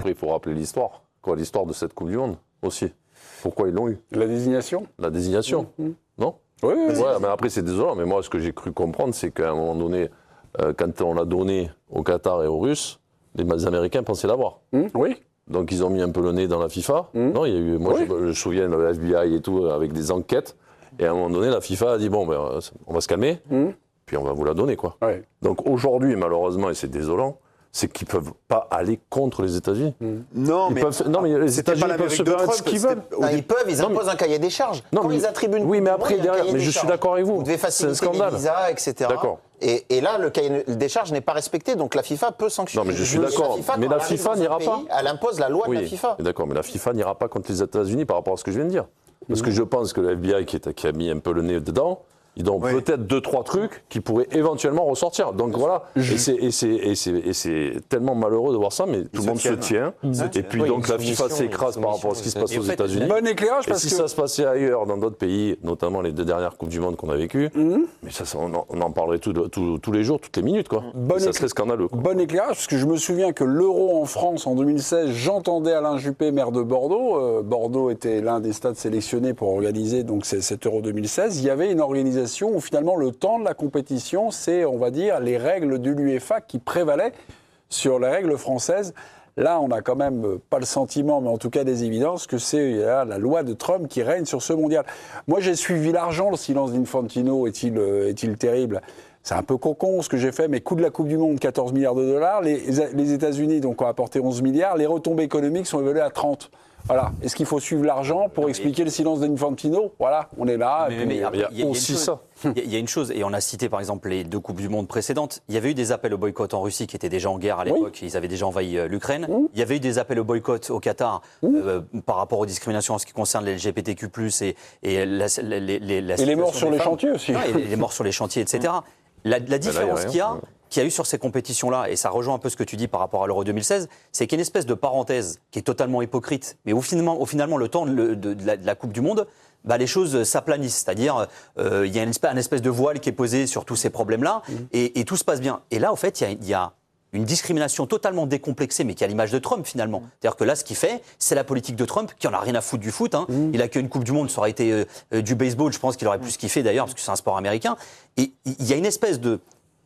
après, il faut rappeler l'histoire. L'histoire de cette Coupe du Monde aussi. Pourquoi ils l'ont eu? La désignation. La désignation, non? Oui, mais après, c'est désolant. Mais moi, ce que j'ai cru comprendre, c'est qu'à un moment donné, quand on l'a donné au Qatar et aux Russes, les Américains pensaient l'avoir. Oui. Donc, ils ont mis un peu le nez dans la FIFA. Non, il y a eu, moi, je me souviens, le FBI et tout, avec des enquêtes. Et à un moment donné, la FIFA a dit, bon, on va se calmer, puis on va vous la donner, quoi. Ouais. Donc, aujourd'hui, malheureusement, et c'est désolant, c'est qu'ils ne peuvent pas aller contre les États-Unis. Non, mais les États-Unis peuvent se permettre ce qu'ils veulent. Ils imposent un cahier des charges. Quand ils attribuent une oui, mais coupe du après, monde, il y a un derrière, cahier mais des je suis charges. d'accord avec vous. Vous devez faciliter C'est un scandale. les visas, etc. D'accord. Et là, le cahier des charges n'est pas respecté, donc la FIFA peut sanctionner. Non, mais je suis d'accord. Mais la FIFA n'ira pas. Elle impose la loi de la FIFA. D'accord, mais la FIFA n'ira pas contre les États-Unis par rapport à ce que je viens de dire. Parce que je pense que le FBI qui a mis un peu le nez dedans, ils ont peut-être 2-3 trucs qui pourraient éventuellement ressortir. Donc voilà, et c'est tellement malheureux de voir ça, mais tout le monde se tient. Et puis donc la FIFA s'écrase par rapport à ce qui se passe aux États-Unis. Bon éclairage Et parce si que ça se passait ailleurs, dans d'autres pays, notamment les 2 dernières Coupes du Monde qu'on a vécues, mais ça, on en parlerait tous les jours, toutes les minutes, quoi. Et ça serait scandaleux, quoi. bon éclairage, parce que je me souviens que l'Euro en France en 2016, j'entendais Alain Juppé, maire de Bordeaux. Bordeaux était l'un des stades sélectionnés pour organiser donc cet Euro 2016. Il y avait une organisation où finalement le temps de la compétition, c'est, on va dire, les règles de l'UEFA qui prévalaient sur les règles françaises. Là, on n'a quand même pas le sentiment, mais en tout cas des évidences, que c'est la loi de Trump qui règne sur ce mondial. Moi, j'ai suivi l'argent, le silence d'Infantino est-il terrible? C'est un peu cocon ce que j'ai fait, mais coût de la Coupe du Monde, 14 milliards de dollars. Les États-Unis donc, ont apporté 11 milliards. Les retombées économiques sont évaluées à 30. Voilà. Est-ce qu'il faut suivre l'argent pour expliquer le silence d'Infantino? Voilà, on est là. Mais il y a aussi ça. Il y a une chose, et on a cité par exemple les 2 Coupes du Monde précédentes. Il y avait eu des appels au boycott en Russie qui étaient déjà en guerre à l'époque. Ils avaient déjà envahi l'Ukraine. Il y avait eu des appels au boycott au Qatar par rapport aux discriminations en ce qui concerne les LGBTQ+, et les morts sur les chantiers aussi. Et les morts sur les chantiers, etc. La différence qu'il y a eu sur ces compétitions-là, et ça rejoint un peu ce que tu dis par rapport à l'Euro 2016, c'est qu'il y a une espèce de parenthèse qui est totalement hypocrite, mais finalement le temps de la Coupe du Monde, les choses s'aplanissent. C'est-à-dire, il y a un espèce de voile qui est posé sur tous ces problèmes-là, et tout se passe bien. Et là, au fait, il y a une discrimination totalement décomplexée, mais qui a l'image de Trump, finalement. C'est-à-dire que là, ce qu'il fait, c'est la politique de Trump, qui en a rien à foutre du foot. Il a qu'une Coupe du Monde, ça aurait été du baseball, je pense qu'il aurait plus kiffé d'ailleurs, parce que c'est un sport américain. Et il y a une espèce de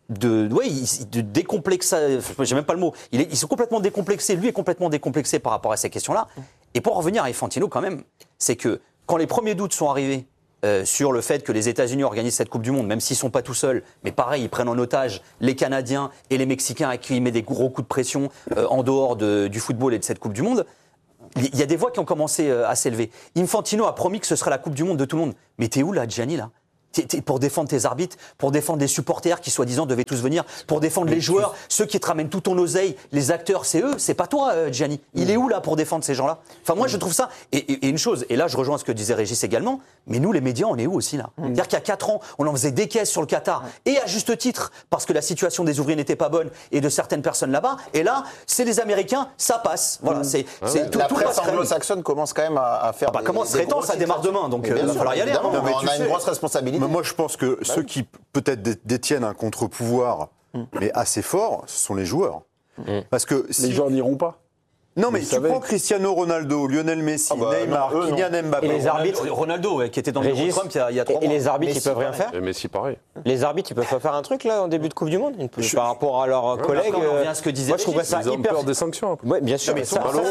décomplexage, j'ai même pas le mot. Ils sont complètement décomplexés, lui est complètement décomplexé par rapport à ces questions-là. Et pour en revenir à Infantino, quand même, c'est que quand les premiers doutes sont arrivés sur le fait que les États-Unis organisent cette Coupe du Monde, même s'ils ne sont pas tout seuls, mais pareil, ils prennent en otage les Canadiens et les Mexicains à qui ils mettent des gros coups de pression en dehors du football et de cette Coupe du Monde. Il y a des voix qui ont commencé à s'élever. Infantino a promis que ce serait la Coupe du Monde de tout le monde. Mais t'es où là, Gianni, là ? Pour défendre tes arbitres, pour défendre les supporters qui soi-disant devaient tous venir, pour défendre les joueurs, ceux qui te ramènent tout ton oseille, les acteurs, c'est eux, c'est pas toi, Gianni. Il est où là pour défendre ces gens-là ? Enfin moi je trouve ça, et une chose, et là je rejoins ce que disait Régis également, mais nous les médias on est où aussi là ? C'est-à-dire qu'il y a 4 ans, on en faisait des caisses sur le Qatar, et à juste titre, parce que la situation des ouvriers n'était pas bonne, et de certaines personnes là-bas, et là c'est les Américains, ça passe. Voilà, la presse anglo-saxonne commence quand même à faire comment serait temps, ça démarre demain, donc il va falloir y aller. On a une grosse responsabilité. Mais moi, je pense que ceux qui peut-être détiennent un contre-pouvoir, mais assez fort, ce sont les joueurs. Parce que les joueurs n'iront pas. Non, mais tu prends Cristiano Ronaldo, Lionel Messi, Neymar, Kylian Mbappé. Et les arbitres, Ronaldo, qui était dans le bureau Trump il y a 3 mois. Et les arbitres, ils peuvent rien faire. Et Messi, pareil. Les arbitres, ils peuvent pas faire un truc là en début de Coupe du Monde par rapport à leurs collègues. On revient à ce que disait moi, je trouverais ça ils ont peur des sanctions. Ouais, bien sûr. Mais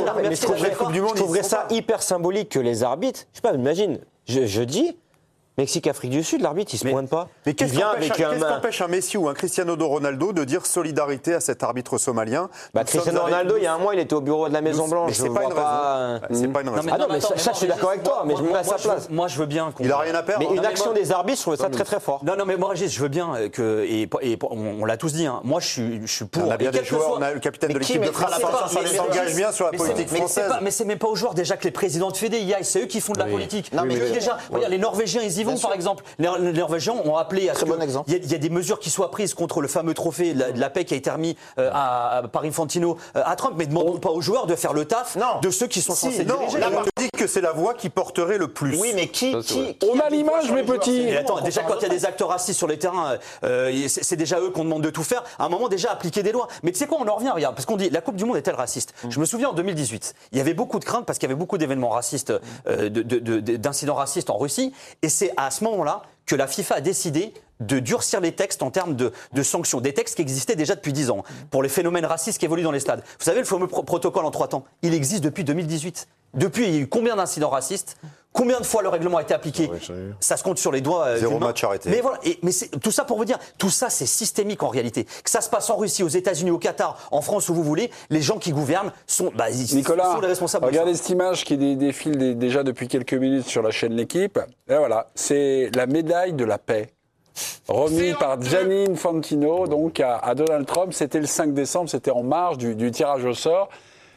je trouverais ça hyper symbolique que les arbitres. Je sais pas, imagine. Je dis. Mexique-Afrique du Sud, l'arbitre, il se pointe pas. Mais qu'est-ce qu'empêche un Messi ou un Cristiano Ronaldo de dire solidarité à cet arbitre somalien? Cristiano Ronaldo, il y a un mois, il était au bureau de la Maison-Blanche. C'est pas une raison. C'est pas une raison. Ah non, mais ça, je suis d'accord avec toi, mais je me mets à sa place. Moi, je veux bien qu'on... Il a rien à perdre. Mais une action des arbitres, je trouve ça très très fort. Non, mais moi, je veux bien que... Et on l'a tous dit, moi, je suis pour... On a bien des joueurs, on a le capitaine de l'équipe de France, ça s'engage bien sur la politique française. Mais c'est même pas aux joueurs déjà que les présidents de fédé y aillent, c'est eux qui font de la politique. Déjà, regarde, les Norvégiens, ils y vont. Suivons par exemple, les Norvégiens ont appelé à ce qu'il y a des mesures qui soient prises contre le fameux trophée de la paix qui a été remis par Infantino à Trump, mais ne demandons pas aux joueurs de faire le taf de ceux qui sont censés diriger. On te dit que c'est la voix qui porterait le plus. Oui, mais qui on a l'image, mes petits. Mais attends, déjà quand il y a des acteurs racistes sur les terrains, c'est déjà eux qu'on demande de tout faire. À un moment déjà appliquer des lois. Mais tu sais quoi, on en revient, regarde, parce qu'on dit la Coupe du Monde est-elle raciste ? Je me souviens en 2018, il y avait beaucoup de craintes parce qu'il y avait beaucoup d'événements racistes, d'incidents racistes en Russie, et c'est à ce moment-là que la FIFA a décidé de durcir les textes en termes de sanctions, des textes qui existaient déjà depuis 10 ans, pour les phénomènes racistes qui évoluent dans les stades. Vous savez, le fameux protocole en 3 temps, il existe depuis 2018. Depuis, il y a eu combien d'incidents racistes ? Combien de fois le règlement a été appliqué ? Ça se compte sur les doigts. 0 match arrêté. Mais voilà, mais tout ça pour vous dire, tout ça c'est systémique en réalité. Que ça se passe en Russie, aux États-Unis, au Qatar, en France, où vous voulez, les gens qui gouvernent sont, Nicolas, sont les responsables. Regardez cette image qui défile déjà depuis quelques minutes sur la chaîne L'Équipe. Et voilà, c'est la médaille de la paix. Remis par Gianni Infantino donc à Donald Trump. C'était le 5 décembre, c'était en marge du tirage au sort.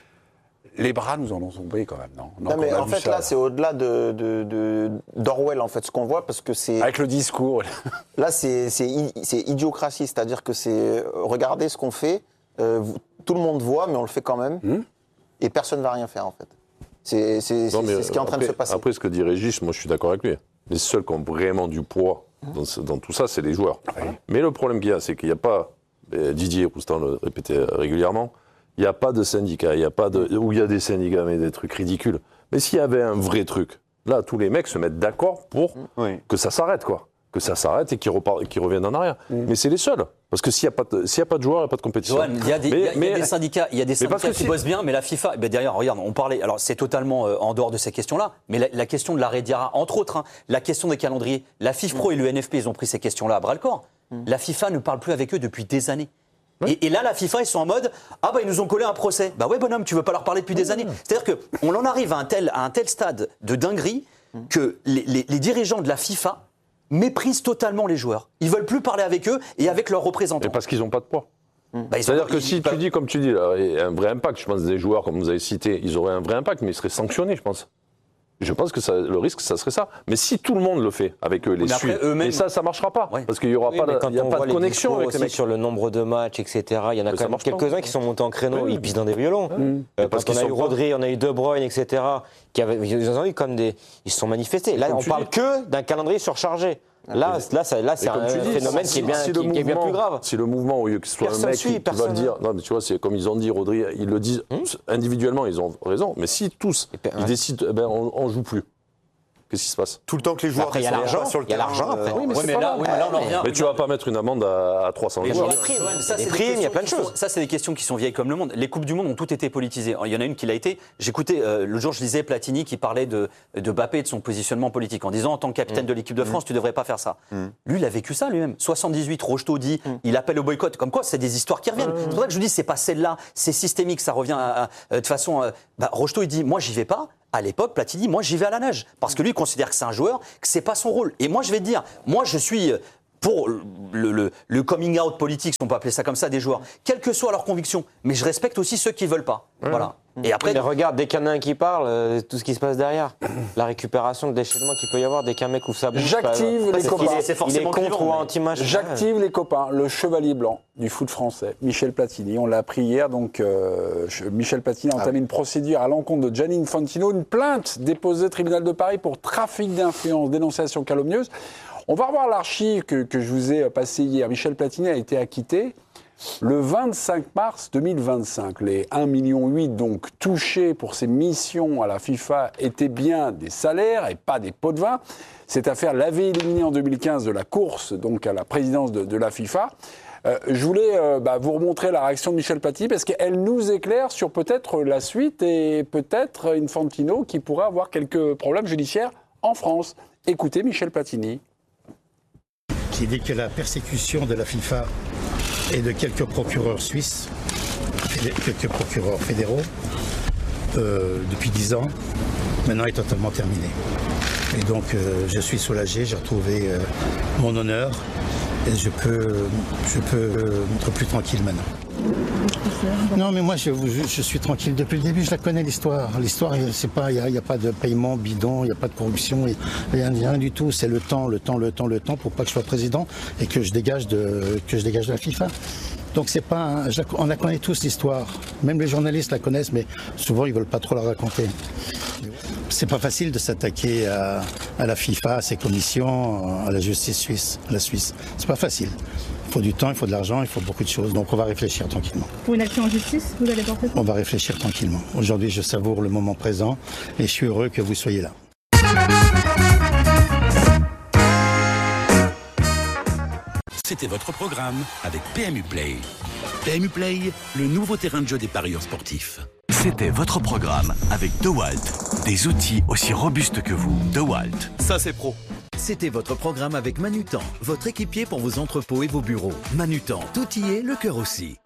Les bras nous en ont tombé quand même, non, mais en fait, là, c'est au-delà d'Orwell, en fait, ce qu'on voit, parce que c'est... Avec le discours. Là, c'est idiocratie, c'est-à-dire que c'est... Regardez ce qu'on fait, tout le monde voit, mais on le fait quand même, et personne ne va rien faire, en fait. C'est ce qui est en train de se passer. Après, ce que dit Régis, moi, je suis d'accord avec lui. Les seuls qui ont vraiment du poids dans tout ça, c'est les joueurs. Oui. Mais le problème qu'il y a, c'est qu'il n'y a pas... Didier Roustan le répétait régulièrement, il n'y a pas de syndicat, où il y a des syndicats, mais des trucs ridicules. Mais s'il y avait un vrai truc, là, tous les mecs se mettent d'accord pour que ça s'arrête, quoi. Que ça s'arrête et qu'ils reviennent en arrière. Mais c'est les seuls. Parce que s'il n'y a pas de joueurs, il n'y a pas de compétition. Johan, il y a des syndicats, qui bossent bien, mais la FIFA, derrière, regarde, on parlait, alors c'est totalement en dehors de ces questions-là, mais la question de l'arrêt Diarra, entre autres, la question des calendriers, la FIFPro et le NFP, ils ont pris ces questions-là à bras-le-corps. La FIFA ne parle plus avec eux depuis des années. Et là, la FIFA, ils sont en mode ils nous ont collé un procès. Ouais, bonhomme, tu veux pas leur parler depuis des années. C'est-à-dire qu'on en arrive à un tel stade de dinguerie que les dirigeants de la FIFA méprisent totalement les joueurs. Ils veulent plus parler avec eux et avec leurs représentants. Et parce qu'ils n'ont pas de poids. C'est-à-dire que si tu dis, comme tu dis, là, un vrai impact, je pense des joueurs, comme vous avez cité, ils auraient un vrai impact, mais ils seraient sanctionnés, je pense. Je pense que le risque, ça serait ça. Mais si tout le monde le fait avec eux, les suit, et ça ne marchera pas. Parce qu'il n'y aura pas de connexion avec les mecs. Sur le nombre de matchs, etc., il y en a quand même quelques-uns qui sont montés en créneau, ils pissent dans des violons. Parce qu'on a eu Rodri, on a eu De Bruyne, etc., ils ont eu comme ils se sont manifestés. Là, on ne parle que d'un calendrier surchargé. Là, c'est un phénomène qui est bien plus grave. Si le mouvement, au lieu que ce soit un mec qui va le dire, non, mais tu vois, c'est comme ils ont dit, Rodri, ils le disent individuellement, ils ont raison. Mais si tous, ils décident, on joue plus. Qu'est-ce qui se passe ? Tout le temps que les joueurs il y a l'argent sur le terrain. Oui, mais là, on en revient. Mais tu vas pas mettre une amende à 300 euros. Les primes, il y a plein de choses. Ça, c'est des questions qui sont vieilles comme le monde. Les Coupes du Monde ont toutes été politisées. Il y en a une qui l'a été. J'écoutais, le jour, je lisais Platini qui parlait de Mbappé et de son positionnement politique en disant, en tant que capitaine de l'équipe de France, tu devrais pas faire ça. Lui, il a vécu ça lui-même. 78, Rocheteau dit, il appelle au boycott. Comme quoi, c'est des histoires qui reviennent. C'est pour ça que je vous dis, c'est pas celle-là, c'est systémique, ça revient de façon. Rocheteau, il dit, moi, j'y vais pas. À l'époque, Platini, moi, j'y vais à la nage. Parce que lui, il considère que c'est un joueur, que c'est pas son rôle. Et moi, je vais te dire, moi, je suis pour le coming out politique, si on peut appeler ça comme ça, des joueurs, quelles que soient leurs convictions. Mais je respecte aussi ceux qui veulent pas. Voilà. Et après, mais regarde, dès qu'il y en a un qui parle, tout ce qui se passe derrière, la récupération, le déchaînement qu'il peut y avoir dès qu'un mec ouvre sa bouche. J'active les copains. Il est contre ou anti-match. J'active les copains. Le chevalier blanc du foot français, Michel Platini. On l'a appris hier. Donc, Michel Platini a entamé une procédure à l'encontre de Gianni Infantino, une plainte déposée au tribunal de Paris pour trafic d'influence, dénonciation calomnieuse. On va revoir l'archive que je vous ai passée hier. Michel Platini a été acquitté le 25 mars 2025. Les 1,8 million donc touchés pour ses missions à la FIFA étaient bien des salaires et pas des pots de vin. Cette affaire l'avait éliminé en 2015 de la course donc à la présidence de la FIFA. Je voulais vous remontrer la réaction de Michel Platini parce qu'elle nous éclaire sur peut-être la suite et peut-être Infantino qui pourrait avoir quelques problèmes judiciaires en France. Écoutez Michel Platini. Qui dit que la persécution de la FIFA et de quelques procureurs suisses, quelques procureurs fédéraux, depuis 10 ans, maintenant est totalement terminée. Et donc je suis soulagé, j'ai retrouvé mon honneur et je peux être plus tranquille maintenant. Non, mais moi, je suis tranquille depuis le début. Je la connais, l'histoire. L'histoire, c'est pas, il n'y a pas de paiement bidon, il n'y a pas de corruption, rien du tout. C'est le temps pour pas que je sois président et que je dégage de la FIFA. Donc c'est pas, on la connaît tous l'histoire. Même les journalistes la connaissent, mais souvent ils veulent pas trop la raconter. C'est pas facile de s'attaquer à la FIFA, à ses commissions, à la justice suisse, à la Suisse. C'est pas facile. Il faut du temps, il faut de l'argent, il faut beaucoup de choses. Donc on va réfléchir tranquillement. Pour une action en justice, vous allez porter ça ? On va réfléchir tranquillement. Aujourd'hui, je savoure le moment présent et je suis heureux que vous soyez là. C'était votre programme avec PMU Play. PMU Play, le nouveau terrain de jeu des parieurs sportifs. C'était votre programme avec DeWalt. Des outils aussi robustes que vous. DeWalt. Ça, c'est pro. C'était votre programme avec Manutan, votre équipier pour vos entrepôts et vos bureaux. Manutan, tout y est, le cœur aussi.